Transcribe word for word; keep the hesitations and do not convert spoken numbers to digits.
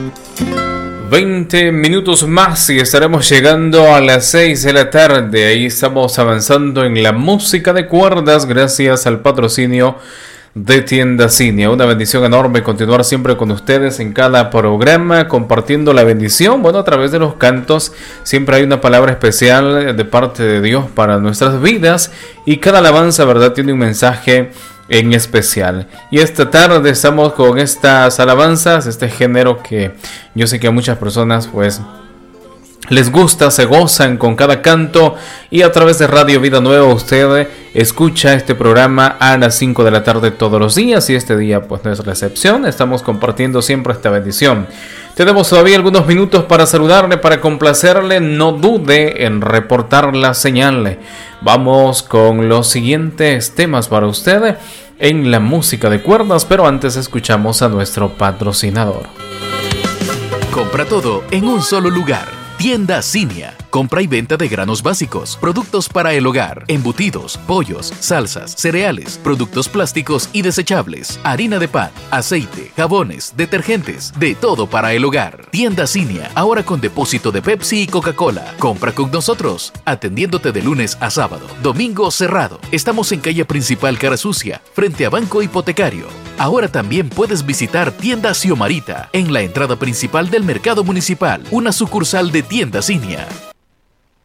veinte minutos más y estaremos llegando a las seis de la tarde. Ahí estamos avanzando en la música de cuerdas gracias al patrocinio de Tienda Cinia. Una bendición enorme continuar siempre con ustedes en cada programa, compartiendo la bendición. Bueno, a través de los cantos siempre hay una palabra especial de parte de Dios para nuestras vidas, y cada alabanza, verdad, tiene un mensaje en especial. Y esta tarde estamos con estas alabanzas, este género que yo sé que a muchas personas pues les gusta, se gozan con cada canto, y a través de Radio Vida Nueva usted escucha este programa a las cinco de la tarde todos los días, y este día pues no es la excepción. Estamos compartiendo siempre esta bendición. Tenemos todavía algunos minutos para saludarle, para complacerle. No dude en reportar la señal. Vamos con los siguientes temas para usted en la música de cuerdas, pero antes escuchamos a nuestro patrocinador. Compra todo en un solo lugar. Tienda Cinia. Compra y venta de granos básicos, productos para el hogar, embutidos, pollos, salsas, cereales, productos plásticos y desechables, harina de pan, aceite, jabones, detergentes, de todo para el hogar. Tienda Cinia, ahora con depósito de Pepsi y Coca-Cola. Compra con nosotros, atendiéndote de lunes a sábado, domingo cerrado. Estamos en calle principal Cara Sucia, frente a Banco Hipotecario. Ahora también puedes visitar Tienda Xiomarita, en la entrada principal del mercado municipal, una sucursal de Tienda Cinia.